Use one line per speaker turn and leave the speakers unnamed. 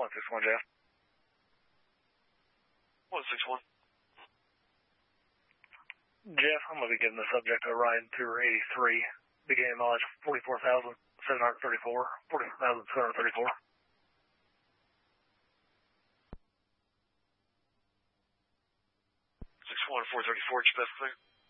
161, Jeff.
161.
Jeff, I'm going to be giving the subject a ride Tour 83, beginning mileage 44,734, 44,734.
61, 434, best clear.